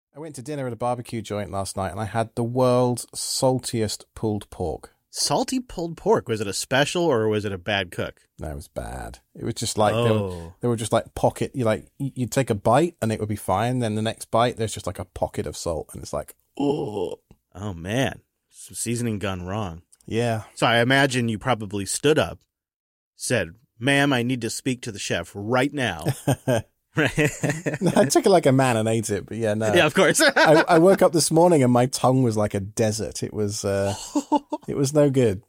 I went to dinner at a barbecue joint last night and I had the world's saltiest pulled pork. Salty pulled pork. Was it a special or was it a bad cook? No, it was bad. It was just like, they were just like pocket, you'd take a bite and it would be fine. Then the next bite, there's just like a pocket of salt and it's like, oh. Oh, man. Some seasoning gone wrong. Yeah. So I imagine you probably stood up, said, "Ma'am, I need to speak to the chef right now." No, I took it like a man and ate it, but yeah, no. Yeah, of course. I woke up this morning and my tongue was like a desert. It was no good.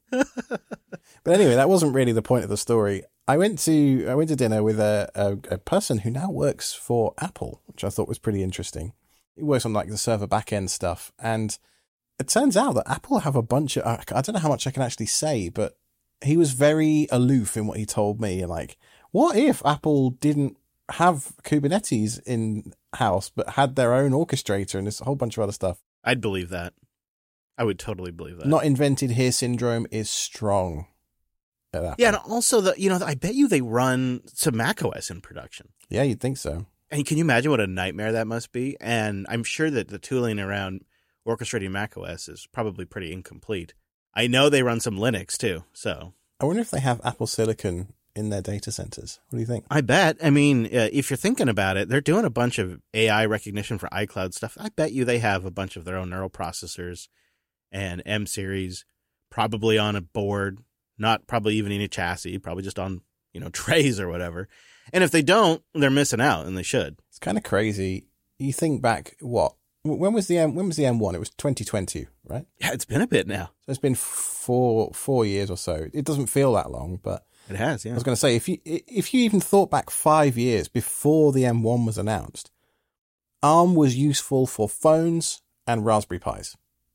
But anyway, that wasn't really the point of the story. I went to dinner with a person who now works for Apple, which I thought was pretty interesting. He works on like the server backend stuff, and it turns out that Apple have a bunch of, I don't know how much I can actually say, but he was very aloof in what he told me. Like, what if Apple didn't have Kubernetes in-house, but had their own orchestrator and this whole bunch of other stuff? I'd believe that. I would totally believe that. Not invented here syndrome is strong. Yeah, and also, I bet you they run some macOS in production. Yeah, you'd think so. And can you imagine what a nightmare that must be? And I'm sure that the tooling around orchestrating macOS is probably pretty incomplete. I know they run some Linux too, so. I wonder if they have Apple Silicon in their data centers. What do you think? I bet. I mean, if you're thinking about it, they're doing a bunch of AI recognition for iCloud stuff. I bet you they have a bunch of their own neural processors and M series probably on a board, not probably even in a chassis, probably just on, trays or whatever. And if they don't, they're missing out, and they should. It's kind of crazy. You think back, when was the M1? It was 2020, right? Yeah, it's been a bit now. So it's been four years or so. It doesn't feel that long, but it has. Yeah. I was going to say, if you even thought back 5 years before the M1 was announced, ARM was useful for phones and Raspberry Pis.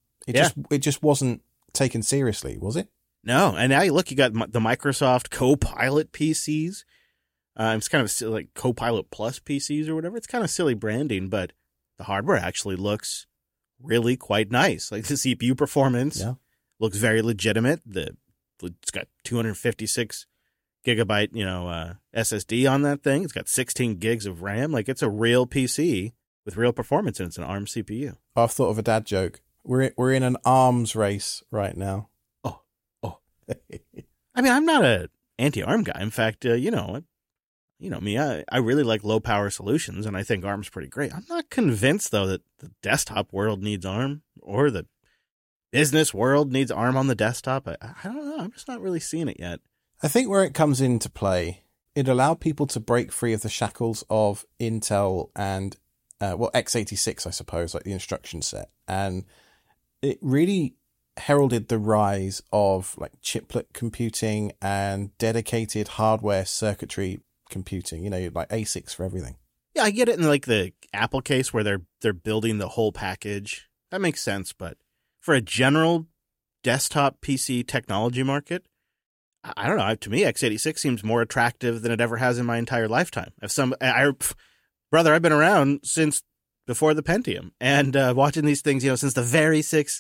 It just wasn't taken seriously, was it? No, and now you got the Microsoft Copilot PCs. It's kind of like Copilot Plus PCs or whatever. It's kind of silly branding, but the hardware actually looks really quite nice. Like the CPU performance looks very legitimate. It's got 256 gigabyte, SSD on that thing. It's got 16 gigs of RAM. Like it's a real PC with real performance, and it's an ARM CPU. I've thought of a dad joke. We're in an arms race right now. Oh. I mean, I'm not an anti-ARM guy. In fact, me, I really like low power solutions, and I think ARM's pretty great. I'm not convinced though that the desktop world needs ARM or the business world needs ARM on the desktop. I don't know. I'm just not really seeing it yet. I think where it comes into play, it allowed people to break free of the shackles of Intel and x86, I suppose, like the instruction set, and it really heralded the rise of like chiplet computing and dedicated hardware circuitry computing, like ASICs for everything. Yeah, I get it in like the Apple case where they're building the whole package. That makes sense, but for a general desktop PC technology market, I don't know. To me, x86 seems more attractive than it ever has in my entire lifetime. Brother, I've been around since before the Pentium and watching these things, since the very 6